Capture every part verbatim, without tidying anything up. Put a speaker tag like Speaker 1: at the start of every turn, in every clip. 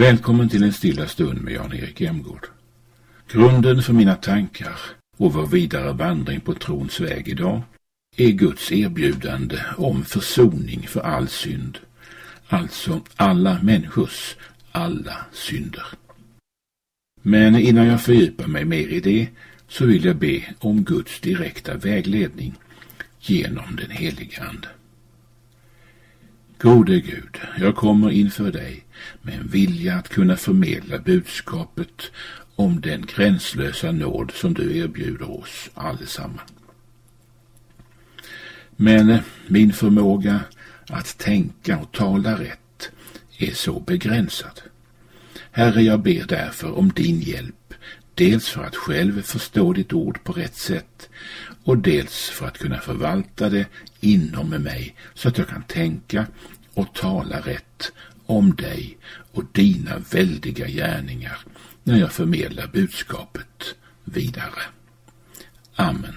Speaker 1: Välkommen till en stilla stund med Jan-Erik Emgård. Grunden för mina tankar och vår vidare vandring på trons väg idag är Guds erbjudande om försoning för all synd, alltså alla människors alla synder. Men innan jag fördjupar mig mer i det så vill jag be om Guds direkta vägledning genom den heliga Ande. Gode Gud, jag kommer inför dig med en vilja att kunna förmedla budskapet om den gränslösa nåd som du erbjuder oss allesammans. Men min förmåga att tänka och tala rätt är så begränsad. Herre, jag ber därför om din hjälp, dels för att själv förstå ditt ord på rätt sätt och dels för att kunna förvalta det inom mig så att jag kan tänka och tala rätt om dig och dina väldiga gärningar när jag förmedlar budskapet vidare. Amen.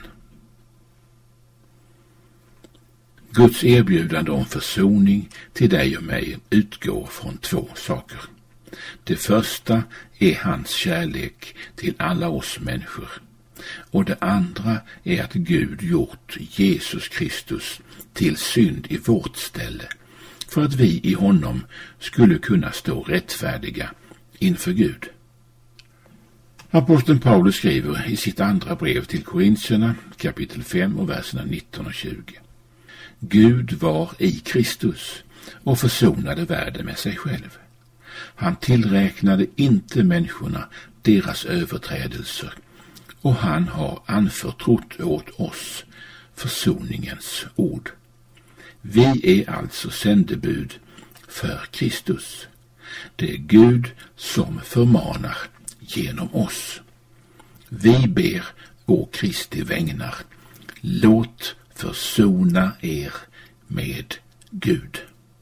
Speaker 1: Guds erbjudande om försoning till dig och mig utgår från två saker. Det första är hans kärlek till alla oss människor. Och det andra är att Gud gjort Jesus Kristus till synd i vårt ställe, för att vi i honom skulle kunna stå rättfärdiga inför Gud. Aposteln Paulus skriver i sitt andra brev till Korintierna, kapitel fem och verserna nitton och tjugo. Gud var i Kristus och försonade världen med sig själv. Han tillräknade inte människorna deras överträdelser, och han har anförtrott åt oss försoningens ord. Vi är alltså sändebud för Kristus. Det är Gud som förmanar genom oss. Vi ber å Kristi vägnar, låt försona er med Gud.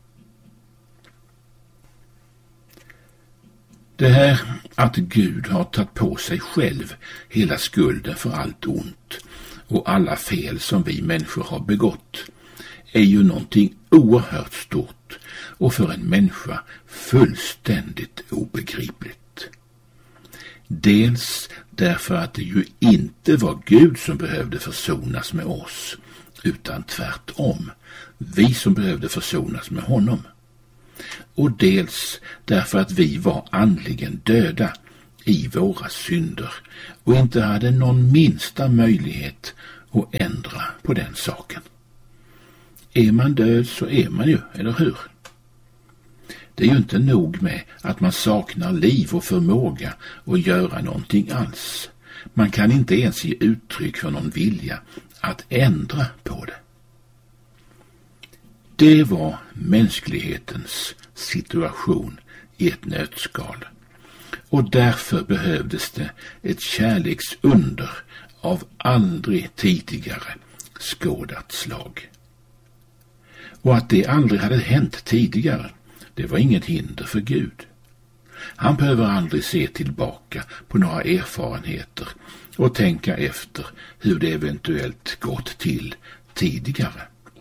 Speaker 1: Det här att Gud har tagit på sig själv hela skulden för allt ont och alla fel som vi människor har begått är ju någonting oerhört stort och för en människa fullständigt obegripligt. Dels därför att det ju inte var Gud som behövde försonas med oss, utan tvärtom, vi som behövde försonas med honom. Och dels därför att vi var andligen döda i våra synder och inte hade någon minsta möjlighet att ändra på den saken. Är man död så är man ju, eller hur? Det är ju inte nog med att man saknar liv och förmåga att göra någonting alls. Man kan inte ens ge uttryck för någon vilja att ändra på det. Det var mänsklighetens situation i ett nötskal. Och därför behövdes det ett kärleksunder av aldrig tidigare skådat slag. Och att det aldrig hade hänt tidigare, det var inget hinder för Gud. Han behöver aldrig se tillbaka på några erfarenheter och tänka efter hur det eventuellt gått till tidigare.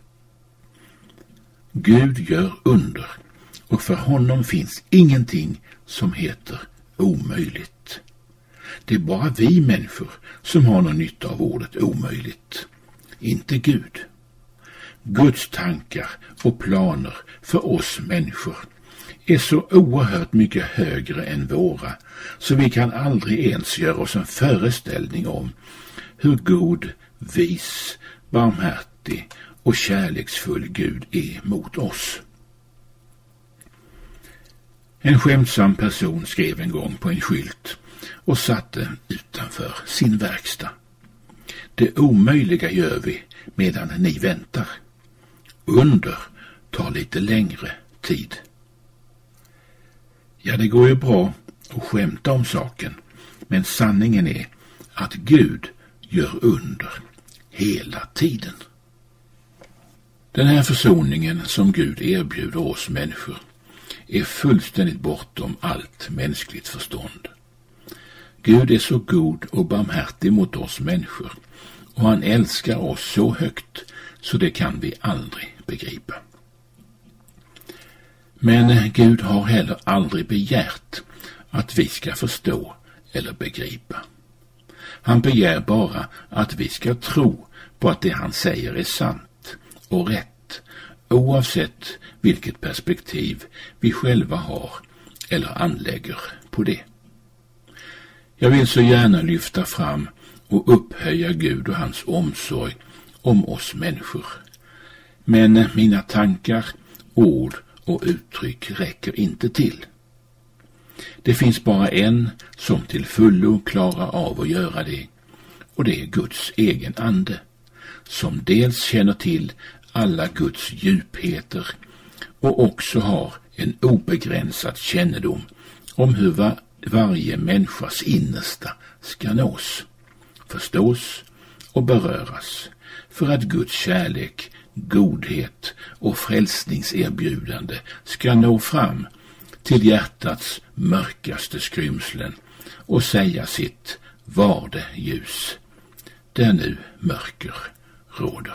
Speaker 1: Gud gör under, och för honom finns ingenting som heter omöjligt. Det är bara vi människor som har någon nytta av ordet omöjligt, inte Gud. Guds tankar och planer för oss människor är så oerhört mycket högre än våra, så vi kan aldrig ens göra oss en föreställning om hur god, vis, barmhärtig och kärleksfull Gud är mot oss. En skämtsam person skrev en gång på en skylt och satte utanför sin verkstad: det omöjliga gör vi medan ni väntar. Under tar lite längre tid. Ja, det går ju bra att skämta om saken, men sanningen är att Gud gör under hela tiden. Den här försoningen som Gud erbjuder oss människor är fullständigt bortom allt mänskligt förstånd. Gud är så god och barmhärtig mot oss människor, och han älskar oss så högt så det kan vi aldrig begripa. Men Gud har heller aldrig begärt att vi ska förstå eller begripa. Han begär bara att vi ska tro på att det han säger är sant och rätt, oavsett vilket perspektiv vi själva har eller anlägger på det. Jag vill så gärna lyfta fram och upphöja Gud och hans omsorg om oss människor. Men mina tankar, ord och uttryck räcker inte till. Det finns bara en som till fullo klarar av att göra det, och det är Guds egen ande, som dels känner till alla Guds djupheter och också har en obegränsad kännedom om hur var, varje människas innersta ska nås, förstås och beröras, för att Guds kärlek, godhet och frälsningserbjudande ska nå fram till hjärtats mörkaste skrymslen och säga sitt varde ljus, där nu mörker råder.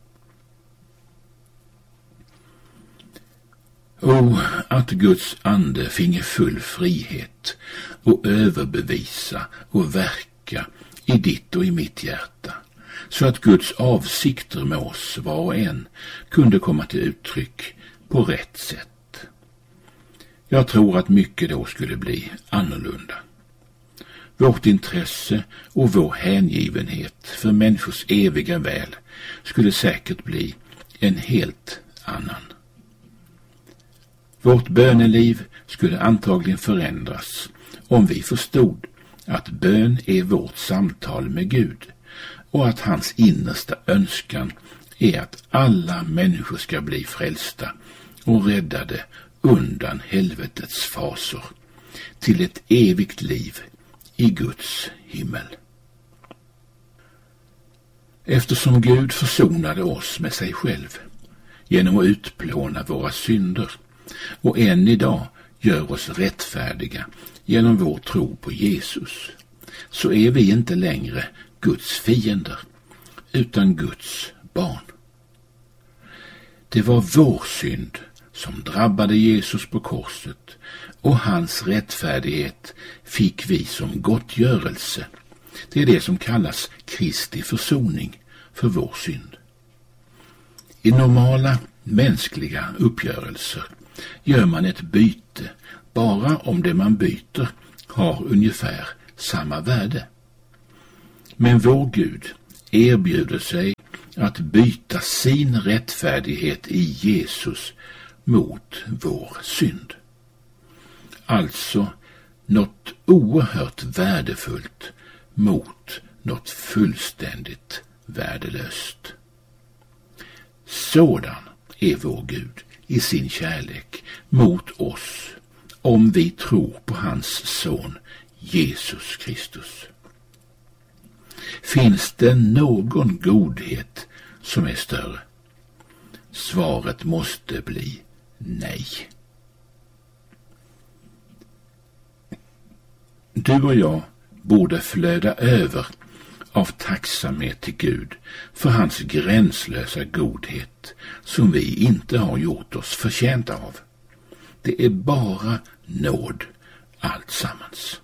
Speaker 1: O, att Guds ande finge full frihet och överbevisa och verka i ditt och i mitt hjärta, så att Guds avsikter med oss var och en kunde komma till uttryck på rätt sätt. Jag tror att mycket då skulle bli annorlunda. Vårt intresse och vår hängivenhet för människors eviga väl skulle säkert bli en helt annan. Vårt böneliv skulle antagligen förändras om vi förstod att bön är vårt samtal med Gud och att hans innersta önskan är att alla människor ska bli frälsta och räddade undan helvetets fasor till ett evigt liv i Guds himmel. Eftersom Gud försonade oss med sig själv genom att utplåna våra synder och än idag gör oss rättfärdiga genom vår tro på Jesus, så är vi inte längre Guds fiender utan Guds barn. Det var vår synd som drabbade Jesus på korset, och hans rättfärdighet fick vi som gottgörelse. Det är det som kallas Kristi försoning för vår synd. I normala mänskliga uppgörelser gör man ett byte bara om det man byter har ungefär samma värde. Men vår Gud erbjuder sig att byta sin rättfärdighet i Jesus mot vår synd. Alltså något oerhört värdefullt mot något fullständigt värdelöst. Sådan är vår Gud i sin kärlek mot oss, om vi tror på hans son Jesus Kristus. Finns det någon godhet som är större? Svaret måste bli nej. Du och jag borde flöda över av tacksamhet till Gud för hans gränslösa godhet som vi inte har gjort oss förtjänta av. Det är bara nåd alltsammans.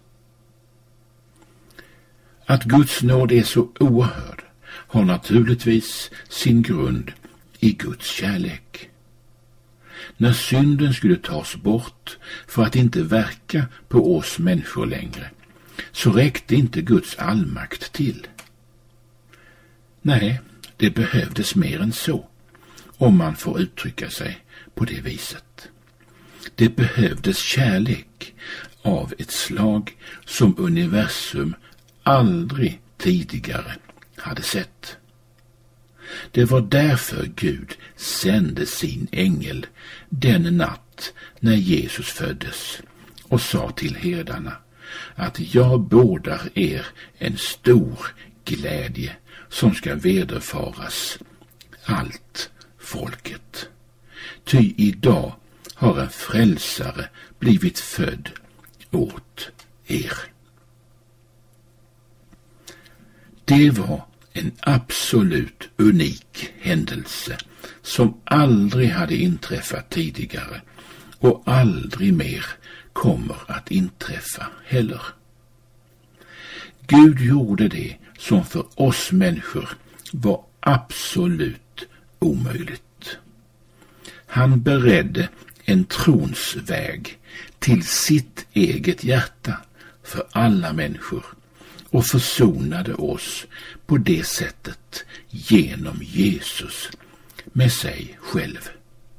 Speaker 1: Att Guds nåd är så oerhörd har naturligtvis sin grund i Guds kärlek. När synden skulle tas bort för att inte verka på oss människor längre, så räckte inte Guds allmakt till. Nej, det behövdes mer än så, om man får uttrycka sig på det viset. Det behövdes kärlek av ett slag som universum aldrig tidigare hade sett. Det var därför Gud sände sin ängel den natt när Jesus föddes och sa till herdarna att jag bådar er en stor glädje som ska vederfaras allt folket. Ty idag har en frälsare blivit född åt er. Det var en absolut unik händelse som aldrig hade inträffat tidigare och aldrig mer kommer att inträffa heller. Gud gjorde det som för oss människor var absolut omöjligt. Han beredde en trons väg till sitt eget hjärta för alla människor och försonade oss på det sättet genom Jesus med sig själv.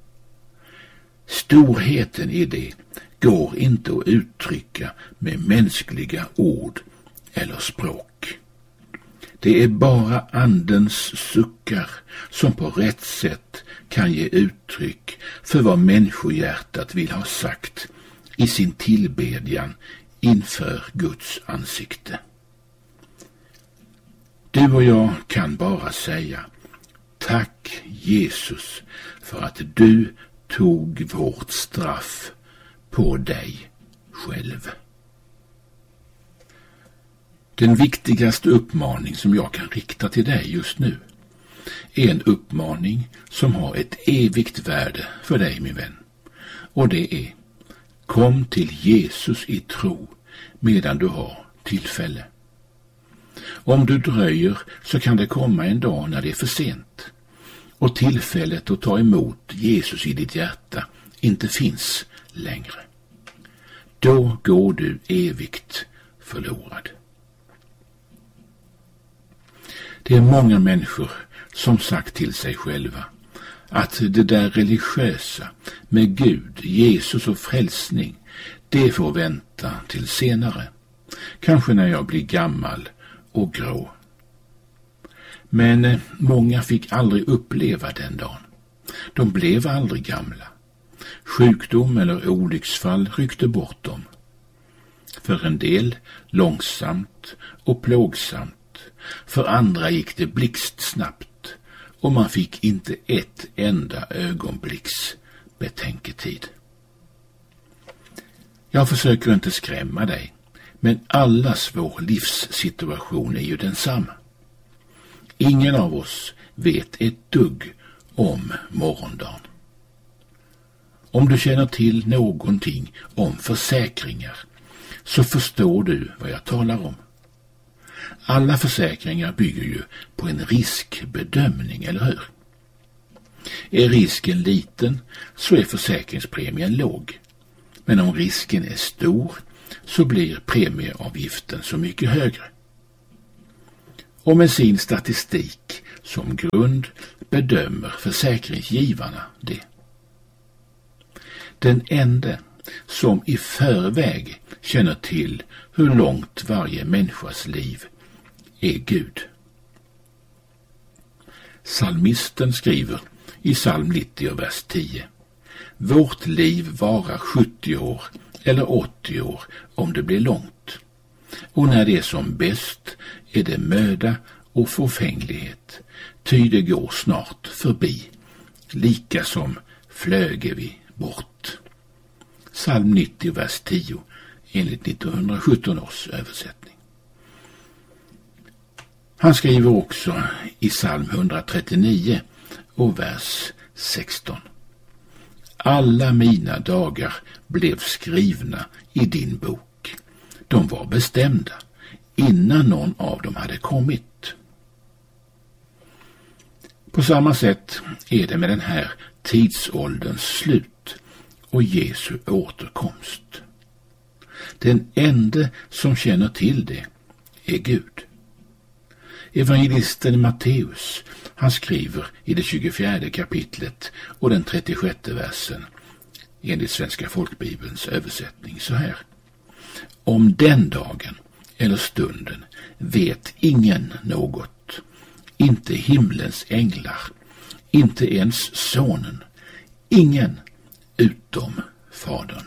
Speaker 1: Storheten i det går inte att uttrycka med mänskliga ord eller språk. Det är bara andens suckar som på rätt sätt kan ge uttryck för vad människohjärtat vill ha sagt i sin tillbedjan inför Guds ansikte. Du och jag kan bara säga: tack Jesus för att du tog vårt straff på dig själv. Den viktigaste uppmaning som jag kan rikta till dig just nu är en uppmaning som har ett evigt värde för dig, min vän. Och det är: kom till Jesus i tro medan du har tillfälle. Om du dröjer så kan det komma en dag när det är för sent och tillfället att ta emot Jesus i ditt hjärta inte finns längre. Då går du evigt förlorad. Det är många människor som sagt till sig själva att det där religiösa med Gud, Jesus och frälsning, det får vänta till senare. Kanske när jag blir gammal och grå. Men många fick aldrig uppleva den dagen. De blev aldrig gamla. Sjukdom eller olycksfall ryckte bort dem. För en del långsamt och plågsamt. För andra gick det blixtsnabbt och man fick inte ett enda ögonblicks betänketid. Jag försöker inte skrämma dig, men allas vår livssituation är ju densamma. Ingen av oss vet ett dugg om morgondagen. Om du känner till någonting om försäkringar så förstår du vad jag talar om. Alla försäkringar bygger ju på en riskbedömning, eller hur? Är risken liten så är försäkringspremien låg. Men om risken är stor så blir premieavgiften så mycket högre. Och med sin statistik som grund bedömer försäkringsgivarna det. Den enda som i förväg känner till hur långt varje människas liv är Gud. Psalmisten skriver i psalm nittio, vers tio: vårt liv varar sjuttio år eller åttio år om det blir långt. Och när det är som bäst är det möda och förfänglighet, ty det går snart förbi, lika som flöge vi bort. Psalm nittio, vers tio, enligt nittonhundrasjutton års översättning. Han skriver också i psalm etthundratrettionio och vers sexton: alla mina dagar blev skrivna i din bok. De var bestämda innan någon av dem hade kommit. På samma sätt är det med den här tidsålderns slut och Jesu återkomst. Den enda som känner till det är Gud. Evangelisten Matteus, han skriver i det tjugofjärde kapitlet och den trettiosjätte versen enligt Svenska folkbibelns översättning så här: om den dagen eller stunden vet ingen något, inte himlens änglar, inte ens sonen, ingen utom fadern.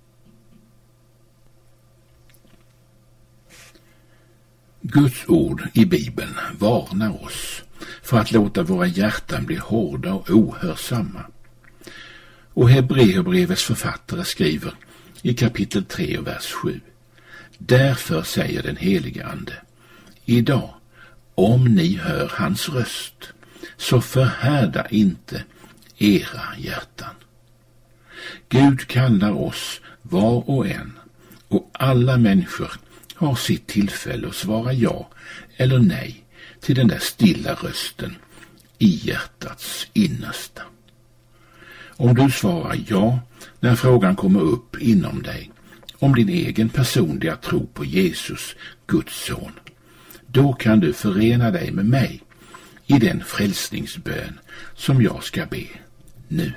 Speaker 1: Guds ord i Bibeln varnar oss för att låta våra hjärtan bli hårda och ohörsamma. Och Hebreerbrevets författare skriver i kapitel tre och vers sju: därför säger den helige Ande: idag, om ni hör hans röst, så förhärda inte era hjärtan. Gud kallar oss var och en, och alla människor har sitt tillfälle att svara ja eller nej till den där stilla rösten i hjärtats innersta. Om du svarar ja när frågan kommer upp inom dig om din egen personliga tro på Jesus, Guds son, då kan du förena dig med mig i den frälsningsbön som jag ska be nu.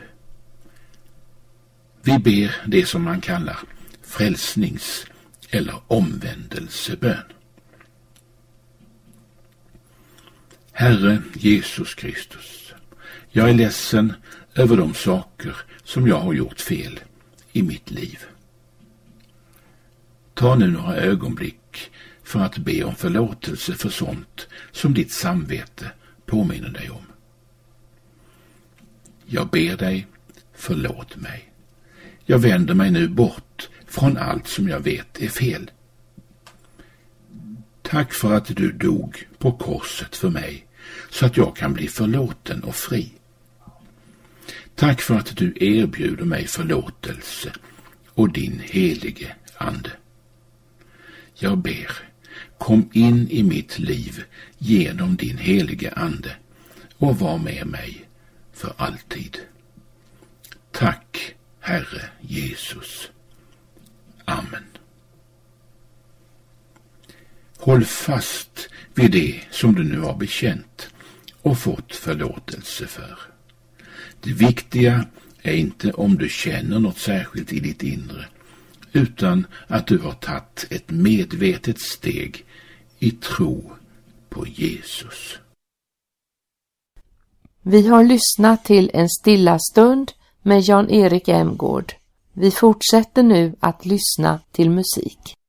Speaker 1: Vi ber det som man kallar frälsnings- eller omvändelsebön. Herre Jesus Kristus, jag är ledsen över de saker som jag har gjort fel i mitt liv. Ta nu några ögonblick för att be om förlåtelse för sånt som ditt samvete påminner dig om. Jag ber dig, förlåt mig. Jag vänder mig nu bort från allt som jag vet är fel. Tack för att du dog på korset för mig så att jag kan bli förlåten och fri. Tack för att du erbjuder mig förlåtelse och din helige ande. Jag ber, kom in i mitt liv genom din helige ande och var med mig för alltid. Tack, Herre Jesus. Amen. Håll fast vid det som du nu har bekänt och fått förlåtelse för. Det viktiga är inte om du känner något särskilt i ditt inre, utan att du har tagit ett medvetet steg i tro på Jesus.
Speaker 2: Vi har lyssnat till en stilla stund med Jan-Erik Emgård. Vi fortsätter nu att lyssna till musik.